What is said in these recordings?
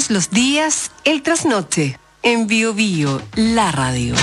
Todos los días, el trasnoche. En Bio Bio, la radio.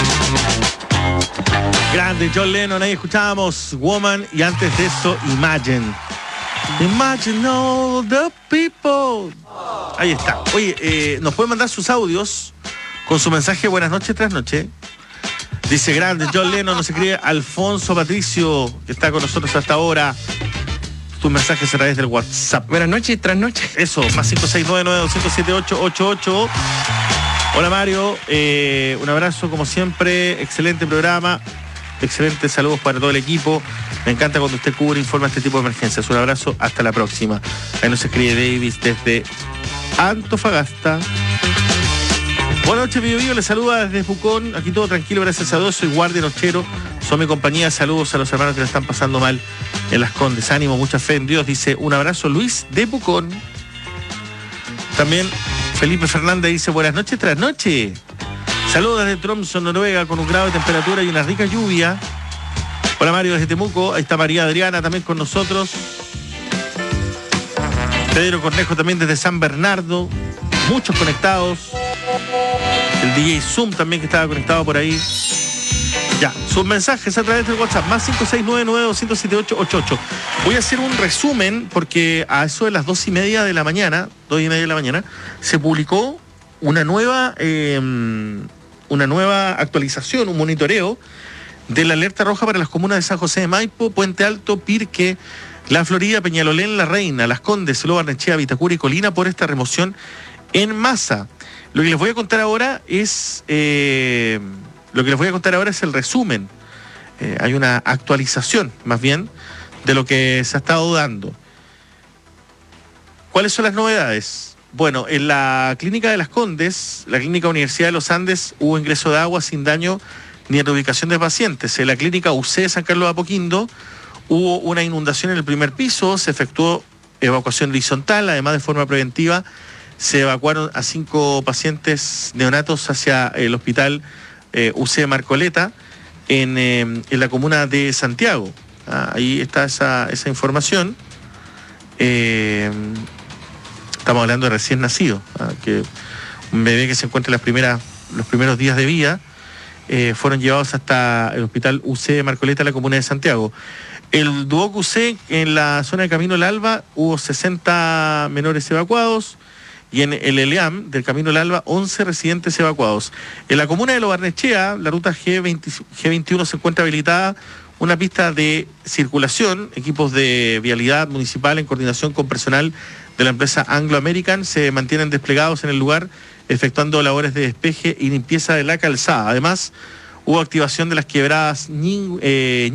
Grande John Lennon, ahí escuchábamos Woman y antes de eso Imagine. Imagine all the people. Ahí está. Oye, nos pueden mandar sus audios con su mensaje buenas noches, trasnoche. Dice grande John Lennon, nos escribe Alfonso Patricio, que está con nosotros hasta ahora. Tus mensajes a través del WhatsApp. Buenas noches, trasnoche. Eso, más 569-9207-888. Hola Mario, un abrazo como siempre, excelente programa, excelentes saludos para todo el equipo. Me encanta cuando usted cubre e informa este tipo de emergencias. Un abrazo, hasta la próxima. Ahí nos escribe Davis desde Antofagasta. Buenas noches, Bio Bio, les saluda desde Pucón. Aquí todo tranquilo, gracias a Dios. Soy guardia nochero, son mi compañía. Saludos a los hermanos que la están pasando mal en Las Condes. Ánimo, mucha fe en Dios. Dice, un abrazo, Luis de Pucón. También Felipe Fernández dice, buenas noches, trasnoche. Saludos desde Tromsø, Noruega, con un grado de temperatura y una rica lluvia. Hola Mario desde Temuco. Ahí está María Adriana también con nosotros. Pedro Cornejo también desde San Bernardo. Muchos conectados. El DJ Zoom también que estaba conectado por ahí. Ya, sus mensajes a través del WhatsApp, más 569-9207-888. Voy a hacer un resumen porque a eso de las 2:30 de la mañana, se publicó una nueva actualización, un monitoreo de la alerta roja para las comunas de San José de Maipo, Puente Alto, Pirque, La Florida, Peñalolén, La Reina, Las Condes, Lo Barnechea, Vitacura y Colina por esta remoción en masa. Lo que les voy a contar ahora es el resumen. Hay una actualización, más bien, de lo que se ha estado dando. ¿Cuáles son las novedades? Bueno, en la clínica de Las Condes, la clínica Universidad de los Andes, hubo ingreso de agua sin daño ni en reubicación de pacientes. En la clínica UC de San Carlos de Apoquindo hubo una inundación en el primer piso, se efectuó evacuación horizontal, además de forma preventiva se evacuaron a 5 pacientes neonatos hacia el hospital UC de Marcoleta en la comuna de Santiago. Ahí está esa información. Estamos hablando de recién nacido, que un bebé que se encuentra en los primeros días de vida fueron llevados hasta el hospital UC de Marcoleta, la comuna de Santiago. El Duoc UC en la zona de Camino El Alba hubo 60 menores evacuados. Y en el ELEAM del Camino del Alba, 11 residentes evacuados. En la comuna de Lo Barnechea, la ruta G21 se encuentra habilitada una pista de circulación. Equipos de vialidad municipal en coordinación con personal de la empresa Anglo American se mantienen desplegados en el lugar, efectuando labores de despeje y limpieza de la calzada. Además, hubo activación de las quebradas Ñilhue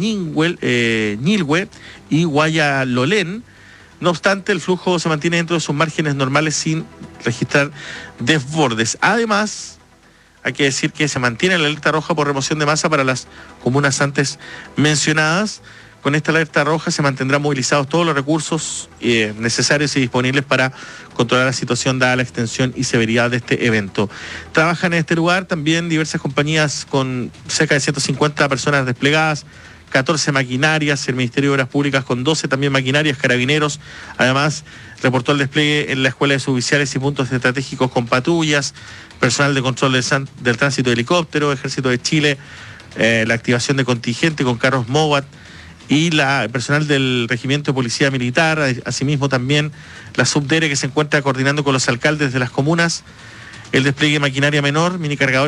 y Guayalolén. No obstante, el flujo se mantiene dentro de sus márgenes normales sin registrar desbordes. Además, hay que decir que se mantiene la alerta roja por remoción de masa para las comunas antes mencionadas. Con esta alerta roja se mantendrán movilizados todos los recursos necesarios y disponibles para controlar la situación dada la extensión y severidad de este evento. Trabajan en este lugar también diversas compañías con cerca de 150 personas desplegadas, 14 maquinarias, el Ministerio de Obras Públicas con 12 también maquinarias, Carabineros. Además, reportó el despliegue en la Escuela de Suboficiales y puntos estratégicos con patrullas, personal de control del tránsito de helicóptero, Ejército de Chile, la activación de contingente con carros MOVAT y el personal del Regimiento de Policía Militar, asimismo también la Subdere que se encuentra coordinando con los alcaldes de las comunas, el despliegue de maquinaria menor, minicargadores